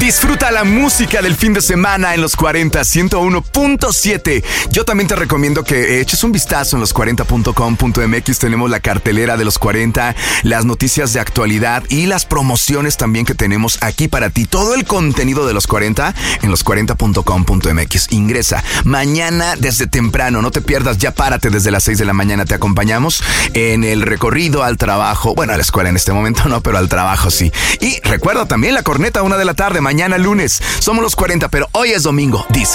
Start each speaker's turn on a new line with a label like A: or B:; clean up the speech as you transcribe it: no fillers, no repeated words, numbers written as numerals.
A: Disfruta la música del fin de semana en los 40, 101.7. Yo también te recomiendo que eches un vistazo en los40.com.mx. Tenemos la cartelera de los 40, las noticias de actualidad y las promociones también que tenemos aquí para ti. Todo el contenido de los 40 en los40.com.mx. Ingresa mañana desde temprano, no te pierdas, ya párate desde las 6 de la mañana. Te acompañamos en el recorrido al trabajo. Bueno, a la escuela en este momento no, pero al trabajo sí. Y recuerda también la corneta 1 de la tarde, mañana lunes. Somos los 40, pero hoy es domingo. Disfruta.